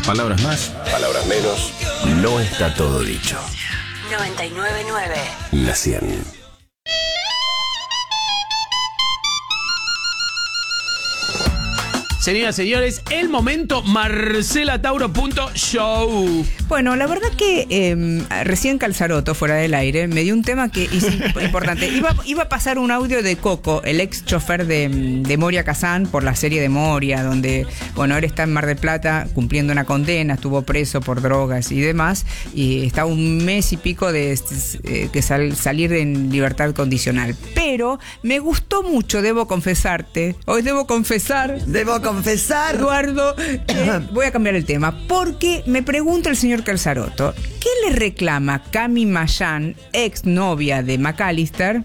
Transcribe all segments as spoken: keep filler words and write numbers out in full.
Palabras más, palabras menos. No está todo dicho. noventa y nueve punto nueve. La cien. Señoras y señores, el momento Marcela Tauro punto show. Bueno, la verdad que eh, recién Calzaroto, fuera del aire, me dio un tema que es importante. Iba, iba a pasar un audio de Coco, el ex chofer de, de Moria Kazan, por la serie de Moria, donde, bueno, él está en Mar del Plata cumpliendo una condena, estuvo preso por drogas y demás, y está un mes y pico de eh, que sal, salir en libertad condicional. Pero me gustó mucho, debo confesarte, hoy debo confesar... Debo confesar. Confesar. Eduardo, eh, voy a cambiar el tema, porque me pregunta el señor Calzaroto, ¿qué le reclama Cami Mayan, ex novia de McAllister?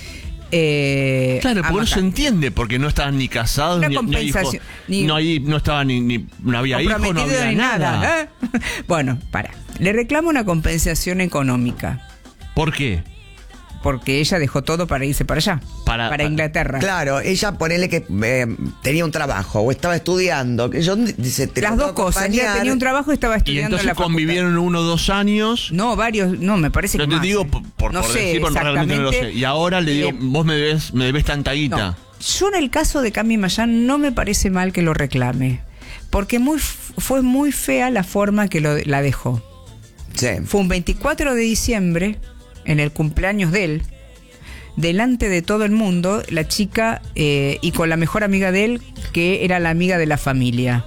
Eh, claro, porque no se entiende, porque no estaban ni casados, Una ni, compensación, ni, ni no, hay, no estaban ni, ni no había hijos, no había ni nada. nada ¿eh? Bueno, para, le reclama una compensación económica. ¿Por qué? Porque ella dejó todo para irse para allá, para, para Inglaterra. Claro, ella ponele que eh, tenía un trabajo o estaba estudiando. Que yo, dice, te Las dos cosas, ella tenía un trabajo y estaba estudiando. Y entonces en la convivieron uno o dos años. No, varios, no, me parece no que te más. digo por, por, no por sé, decir, porque realmente no lo sé. Y ahora le digo, eh, vos me debes, me debes tanta guita. No. Yo en el caso de Cami Mayan no me parece mal que lo reclame, porque muy, fue muy fea la forma que lo, la dejó. Sí. Fue un veinticuatro de diciembre, en el cumpleaños de él, delante de todo el mundo, la chica, eh, y con la mejor amiga de él, que era la amiga de la familia.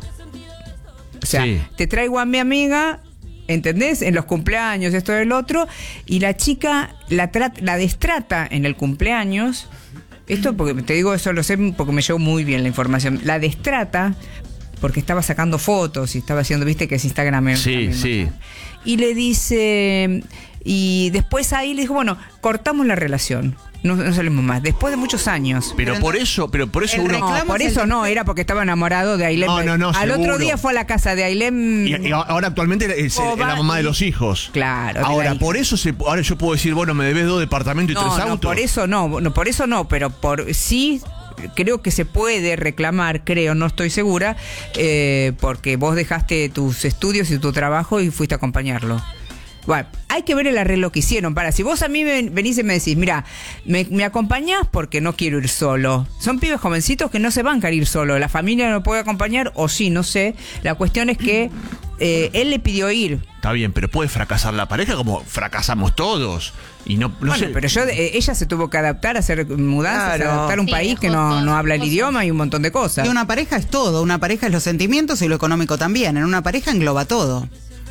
O sea, sí. Te traigo a mi amiga, ¿entendés? En los cumpleaños, esto y el otro, y la chica la, la destrata en el cumpleaños. Esto, porque te digo, eso lo sé porque me llegó muy bien la información. La destrata porque estaba sacando fotos y estaba haciendo, viste que es Instagram. Sí, sí. Y le dice, y después ahí le dijo, bueno, cortamos la relación. No, no salimos más, después de muchos años. Pero, pero por no, eso, pero por eso uno... No, por eso no, era porque estaba enamorado de Ailem. No, no, no, Al seguro. otro día fue a la casa de Ailem. Y, y ahora actualmente es, es la mamá de los hijos. Claro. Ahora, por eso se, ahora yo puedo decir, bueno, me debes dos departamentos y no, tres no, autos. Por eso no, no, por eso no, pero por sí... Creo que se puede reclamar, creo, no estoy segura, eh, porque vos dejaste tus estudios y tu trabajo y fuiste a acompañarlo. Bueno, hay que ver el arreglo que hicieron. Para, si vos a mí venís y me decís, mira, me, me acompañás porque no quiero ir solo. Son pibes jovencitos que no se van a ir solo. La familia no puede acompañar, o sí, no sé. La cuestión es que eh, él le pidió ir. Está bien, pero puede fracasar la pareja como fracasamos todos. Y no, no bueno, sé. pero yo, eh, ella se tuvo que adaptar a hacer mudanzas, claro. a adaptar a un sí, país que no, no habla el idioma y un montón de cosas. Y una pareja es todo, una pareja es los sentimientos y lo económico también. En una pareja engloba todo.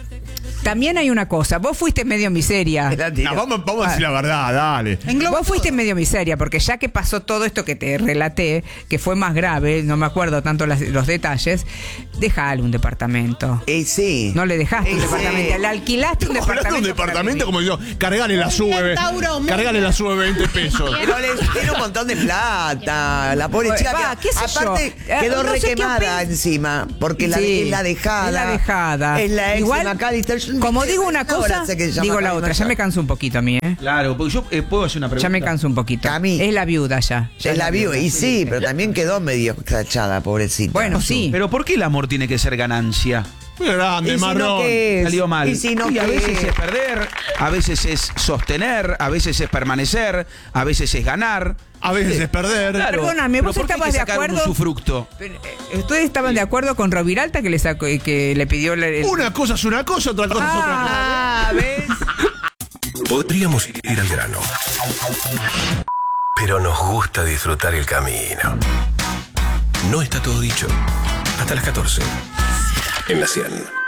También hay una cosa, vos fuiste medio miseria. No, vamos, vamos a decir la verdad, dale. Engloba vos fuiste todo. Medio miseria, porque ya que pasó todo esto que te relaté, que fue más grave, no me acuerdo tanto las, los detalles, dejale un departamento. Y sí. No le dejaste y un sí. departamento, le alquilaste un departamento. un departamento como yo, cargale la sube, cargale la sube veinte pesos. Pero le tiene un montón de plata. La pobre chica Va, que, qué sé aparte yo. quedó No sé requemada encima, porque sí, la, es la dejada. Es la dejada. Es la ex Igual, de McAllister. Como digo una cosa, digo la otra. Ya me canso un poquito a mí, ¿eh? Claro, porque yo eh, puedo hacer una pregunta. Ya me canso un poquito. Cami. Es la viuda ya. ya es la viuda, y sí, pero también quedó medio crachada, pobrecita. Bueno, sí. Pero ¿por qué el amor tiene que ser ganancia? Muy grande, ¿Y si marrón. no qué es? Salió mal. ¿Y si no y a qué veces es? es perder, a veces es sostener, a veces es permanecer, a veces es ganar. A veces es perder. Claro. Perdóname, Pero vos ¿por qué hay estabas que de sacar acuerdo? un usufructo? Pero, eh, ¿ustedes estaban de acuerdo con Roviralta que le sacó, que le pidió el, el... Una cosa es una cosa, otra cosa es otra cosa. Ah, ¿ves? Podríamos ir al grano, pero nos gusta disfrutar el camino. No está todo dicho. Hasta las catorce. En la cien.